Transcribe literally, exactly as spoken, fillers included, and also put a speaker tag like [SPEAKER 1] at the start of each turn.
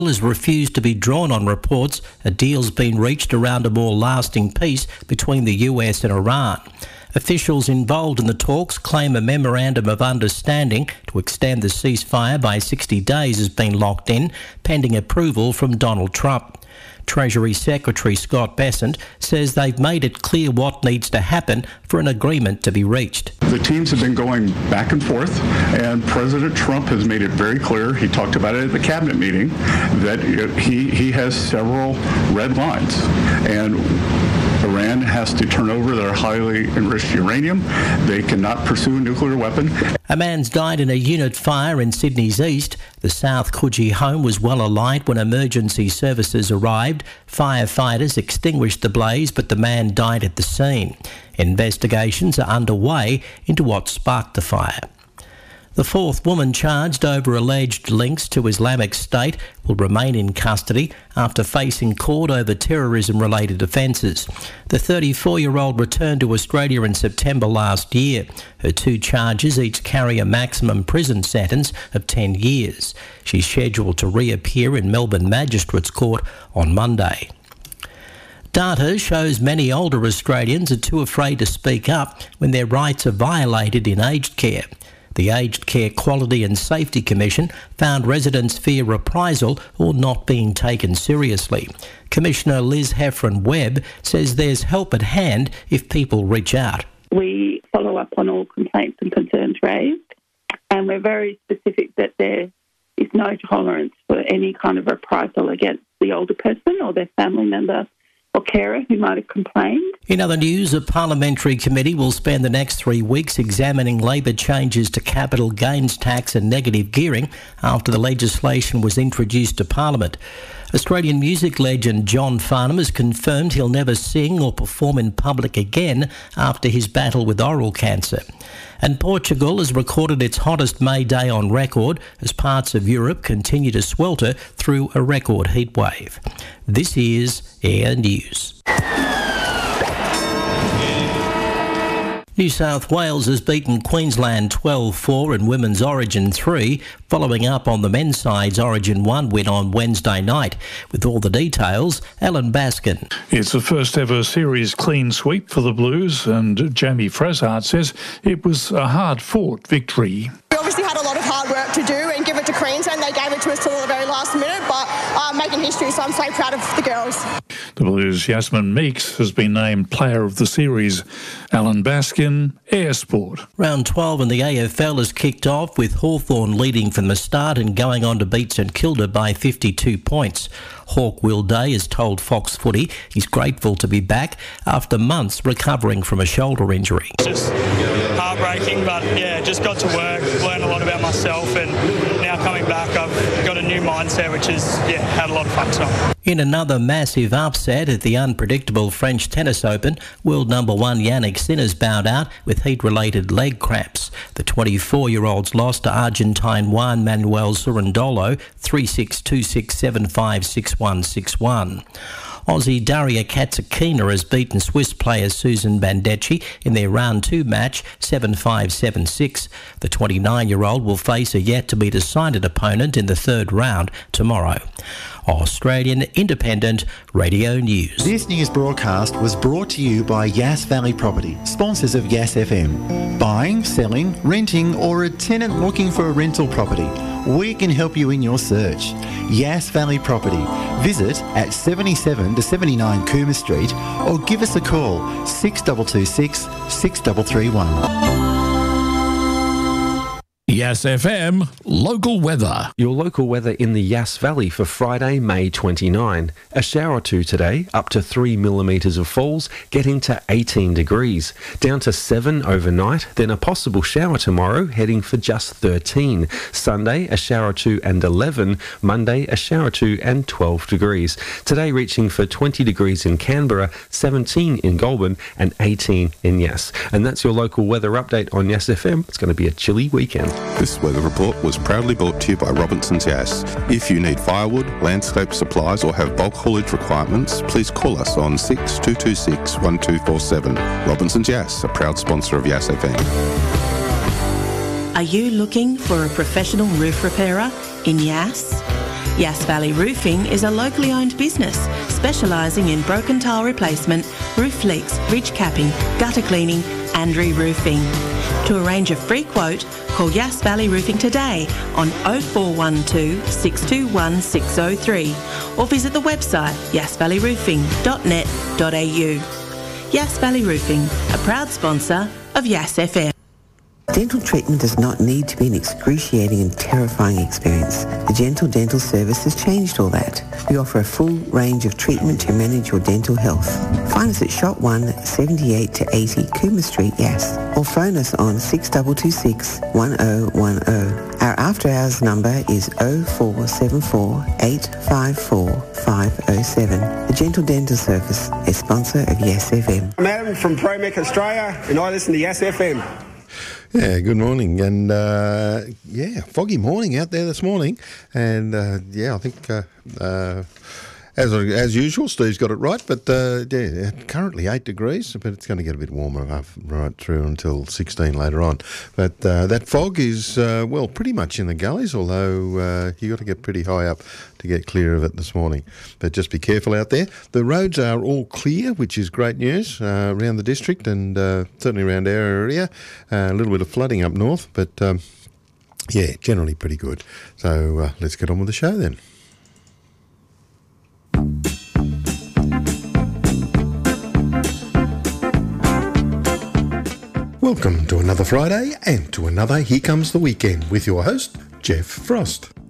[SPEAKER 1] has refused to be drawn on reports a deal's been reached around a more lasting peace between the U S and Iran. Officials involved in the talks claim a memorandum of understanding to extend the ceasefire by sixty days has been locked in, pending approval from Donald Trump. Treasury Secretary Scott Bessent says they've made it clear what needs to happen for an agreement to be reached.
[SPEAKER 2] The teams have been going back and forth, and President Trump has made it very clear, he talked about it at the cabinet meeting, that he, he has several red lines. And Iran has to turn over their highly enriched uranium. They cannot pursue a nuclear weapon.
[SPEAKER 1] A man's died in a unit fire in Sydney's east. The South Coogee home was well alight when emergency services arrived. Firefighters extinguished the blaze, but the man died at the scene. Investigations are underway into what sparked the fire. The fourth woman charged over alleged links to Islamic State will remain in custody after facing court over terrorism-related offences. The thirty-four-year-old returned to Australia in September last year. Her two charges each carry a maximum prison sentence of ten years. She's scheduled to reappear in Melbourne Magistrates Court on Monday. Data shows many older Australians are too afraid to speak up when their rights are violated in aged care. The Aged Care Quality and Safety Commission found residents fear reprisal or not being taken seriously. Commissioner Liz Heffron-Webb says there's help at hand if people reach out.
[SPEAKER 3] We follow up on all complaints and concerns raised, and we're very specific that there is no tolerance for any kind of reprisal against the older person or their family member or carer who might have complained.
[SPEAKER 1] In other news, a parliamentary committee will spend the next three weeks examining Labor changes to capital gains tax and negative gearing after the legislation was introduced to Parliament. Australian music legend John Farnham has confirmed he'll never sing or perform in public again after his battle with oral cancer. And Portugal has recorded its hottest May day on record as parts of Europe continue to swelter through a record heatwave. This is Air News. New South Wales has beaten Queensland twelve four in Women's Origin three, following up on the men's side's Origin one win on Wednesday night. With all the details, Alan Baskin.
[SPEAKER 4] It's the first ever series clean sweep for the Blues, and Jamie Freshart says it was a hard-fought victory.
[SPEAKER 5] We obviously had a lot of hard work to do and give it to Queensland. They gave it to us till the very last minute, but uh, making history, so I'm so proud of the girls.
[SPEAKER 4] The Blues' Yasmin Meeks has been named Player of the Series. Alan Baskin, Air Sport.
[SPEAKER 1] Round twelve in the A F L has kicked off with Hawthorn leading from the start and going on to beat St Kilda by fifty-two points. Hawk Will Day has told Fox Footy he's grateful to be back after months recovering from a shoulder injury.
[SPEAKER 6] Just heartbreaking, but yeah, just got to work, learned a lot about myself, and now coming back I've got a new mindset, which is, yeah, had a lot of fun tonight.
[SPEAKER 1] In another massive upset at the unpredictable French Tennis Open, world number one Yannick Sinner's bowed out with heat-related leg cramps. The twenty-four-year-old's lost to Argentine Juan Manuel Cerundolo three six, two six, seven five, six one six one. Aussie Daria Katsakina has beaten Swiss player Susan Bandecchi in their round two match seven five, seven six. The twenty-nine-year-old will face a yet-to-be-decided opponent in the third round tomorrow. Australian Independent Radio News.
[SPEAKER 7] This news broadcast was brought to you by Yass Valley Property, sponsors of Yass F M. Buying, selling, renting, or a tenant looking for a rental property, we can help you in your search. Yass Valley Property. Visit at seventy-seven to seventy-nine Coomer Street or give us a call six two two six, six three three one.
[SPEAKER 8] Yass F M, local weather.
[SPEAKER 9] Your local weather in the Yass Valley for Friday, May twenty-ninth. A shower or two today, up to three millimetres of falls, getting to eighteen degrees. Down to seven overnight, then a possible shower tomorrow, heading for just thirteen. Sunday, a shower or two and eleven. Monday, a shower or two and twelve degrees. Today reaching for twenty degrees in Canberra, seventeen in Goulburn and eighteen in Yass. And that's your local weather update on Yass F M. It's going to be a chilly weekend.
[SPEAKER 10] This weather report was proudly brought to you by Robinson's Yass. If you need firewood, landscape supplies or have bulk haulage requirements, please call us on six two two six, one two four seven. Robinson's Yass, a proud sponsor of Yass F M.
[SPEAKER 11] Are you looking for a professional roof repairer in Yass? Yass Valley Roofing is a locally owned business specialising in broken tile replacement, roof leaks, ridge capping, gutter cleaning and re-roofing. To arrange a free quote, call Yass Valley Roofing today on oh four one two, six two one, six oh three or visit the website yass valley roofing dot net dot a u. Yass Valley Roofing, a proud sponsor of Yass F M.
[SPEAKER 12] Dental treatment does not need to be an excruciating and terrifying experience. The Gentle Dental Service has changed all that. We offer a full range of treatment to manage your dental health. Find us at Shop one, seventy-eight to eighty Cooma Street, Yass, or phone us on six two two six, one oh one oh. Our after-hours number is oh four seven four, eight five four, five oh seven. The Gentle Dental Service, a sponsor of Yass F M.
[SPEAKER 13] I'm Adam from ProMech Australia, and I listen to Yass F M.
[SPEAKER 14] Yeah, good morning, and uh, yeah, foggy morning out there this morning, and uh, yeah, I think uh, uh, as as usual, Steve's got it right, but uh, yeah, currently eight degrees, but it's going to get a bit warmer up right through until sixteen later on. But uh, that fog is uh, well, pretty much in the gullies, although uh, you got to get pretty high up to get clear of it this morning. But just be careful out there. The roads are all clear, which is great news uh, around the district and uh, certainly around our area. Uh, a little bit of flooding up north, but um, yeah, generally pretty good. So uh, let's get on with the show then. Welcome to another Friday and to another Here Comes the Weekend with your host, Jeff Frost.